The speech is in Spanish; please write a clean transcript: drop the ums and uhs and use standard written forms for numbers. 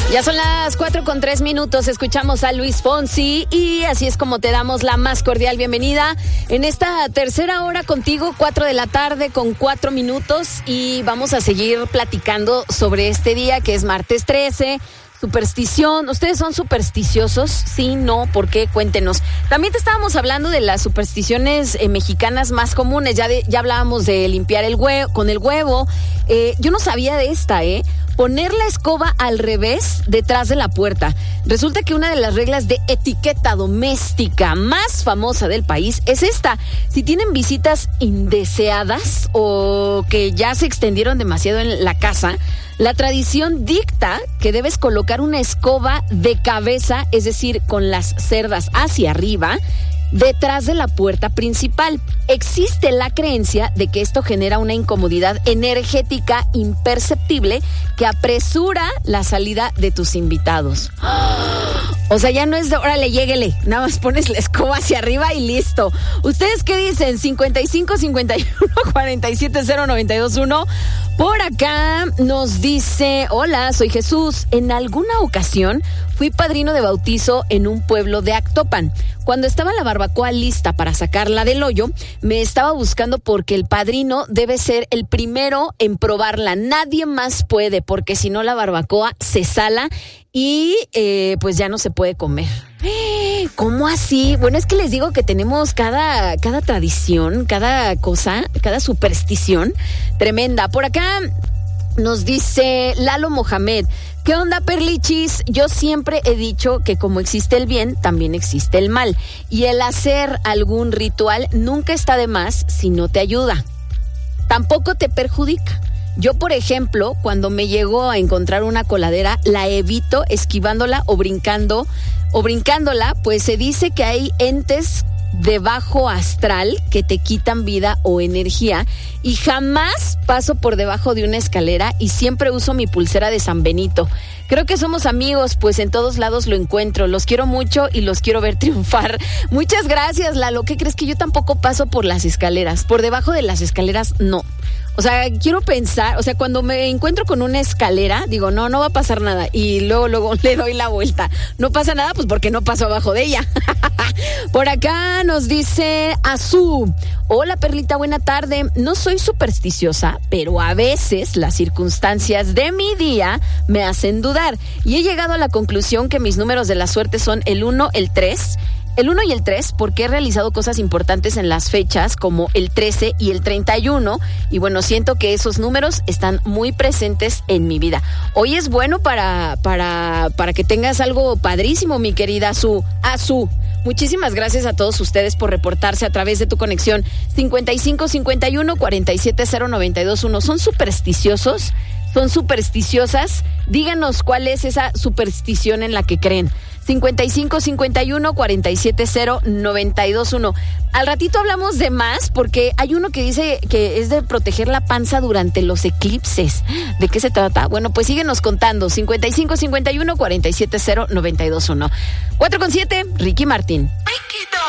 Ya son las 4:03, escuchamos a Luis Fonsi y así es como te damos la más cordial bienvenida en esta tercera hora contigo, 4:04 y vamos a seguir platicando sobre este día que es martes 13. Superstición, ¿ustedes son supersticiosos? Sí, no, ¿por qué? Cuéntenos. También te estábamos hablando de las supersticiones mexicanas más comunes, ya hablábamos de limpiar el huevo con el huevo. Yo no sabía de esta, poner la escoba al revés detrás de la puerta. Resulta que una de las reglas de etiqueta doméstica más famosa del país es esta. Si tienen visitas indeseadas o que ya se extendieron demasiado en la casa, la tradición dicta que debes colocar una escoba de cabeza, es decir, con las cerdas hacia arriba, detrás de la puerta principal. Existe la creencia de que esto genera una incomodidad energética imperceptible que apresura la salida de tus invitados. O sea, ya no es de, órale, lléguele, nada más pones la escoba hacia arriba y listo. ¿Ustedes qué dicen? 55 51 47 0921. Por acá nos dice, hola, soy Jesús. En alguna ocasión fui padrino de bautizo en un pueblo de Actopan. Cuando estaba la barbacoa lista para sacarla del hoyo, me estaba buscando porque el padrino debe ser el primero en probarla. Nadie más puede, porque si no la barbacoa se sala y pues ya no se puede comer. ¿Cómo así? Bueno, es que les digo que tenemos cada tradición, cada cosa, cada superstición tremenda. Por acá nos dice Lalo Mohamed, ¿qué onda, Perlichis? Yo siempre he dicho que como existe el bien, también existe el mal. Y el hacer algún ritual nunca está de más si no te ayuda. Tampoco te perjudica. Yo, por ejemplo, cuando me llego a encontrar una coladera, la evito esquivándola o brincándola, pues se dice que hay entes de bajo astral que te quitan vida o energía y jamás paso por debajo de una escalera y siempre uso mi pulsera de San Benito. Creo que somos amigos, pues en todos lados lo encuentro. Los quiero mucho y los quiero ver triunfar. Muchas gracias, Lalo. ¿Qué crees? Que yo tampoco paso por las escaleras. Por debajo de las escaleras, no. O sea, quiero pensar, o sea, cuando me encuentro con una escalera, digo, no va a pasar nada. Y luego le doy la vuelta. No pasa nada, pues porque no paso abajo de ella. Por acá nos dice Azú. Hola, Perlita, buena tarde. No soy supersticiosa, pero a veces las circunstancias de mi día me hacen dudar. Y he llegado a la conclusión que mis números de la suerte son el 1, el 3... El 1 y el 3, porque he realizado cosas importantes en las fechas como el 13 y el 31. Y bueno, siento que esos números están muy presentes en mi vida. Hoy es bueno para que tengas algo padrísimo, mi querida Azú. Muchísimas gracias a todos ustedes por reportarse a través de tu conexión 55 51 47 0921. ¿Son supersticiosos? ¿Son supersticiosas? Díganos cuál es esa superstición en la que creen. 55 51 47 0921. Al ratito hablamos de más porque hay uno que dice que es de proteger la panza durante los eclipses. ¿De qué se trata? Bueno, pues síguenos contando. 55 51 47 0921. 4:07, Ricky Martín.